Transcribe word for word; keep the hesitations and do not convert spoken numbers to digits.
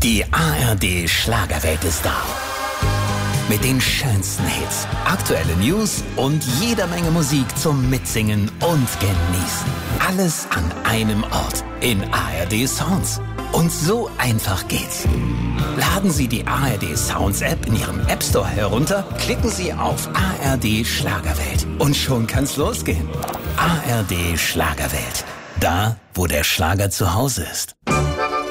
Die A R D Schlagerwelt ist da. Mit den schönsten Hits, aktuelle News und jeder Menge Musik zum Mitsingen und Genießen. Alles an einem Ort in A R D Sounds. Und so einfach geht's. Laden Sie die A R D Sounds App in Ihrem App Store herunter, klicken Sie auf A R D Schlagerwelt und schon kann's losgehen. A R D Schlagerwelt. Da, wo der Schlager zu Hause ist.